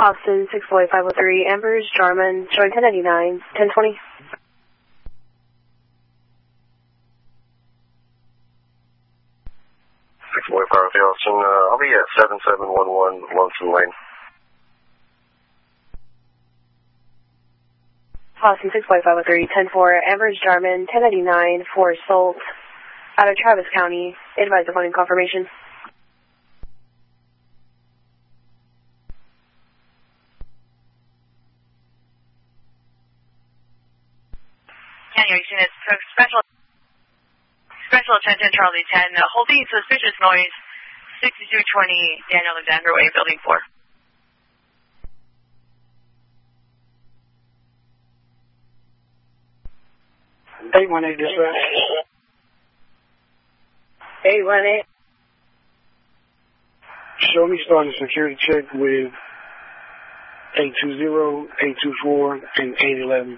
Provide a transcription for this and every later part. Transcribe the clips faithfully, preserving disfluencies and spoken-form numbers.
Austin, six four five oh three, Amber's, Jarman, showing ten ninety-nine, ten twenty. six four five oh three, Austin, uh, I'll be at seven seven one one Lonesome Lane. Austin, six four five oh three, ten four, Amber's, Jarman, ten ninety-nine, for Salt, out of Travis County. Advise upon confirmation. January units took special special attention Charlie ten, uh, holding suspicious noise, sixty-two twenty Daniel Alexander Way, Building four. eight one eight dispatch. eight one eight. Show me starting security check with eight two zero, eight two four, and eight eleven.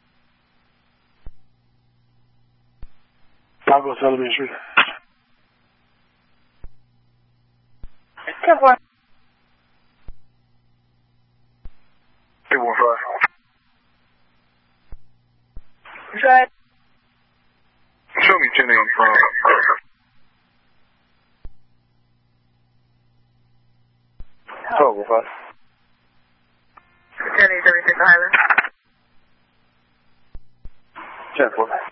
I'll go to elementary. ten four. eight one five. Good. Show me ten eight from. twelve oh five. ten eight, thirty-six Highland. ten four.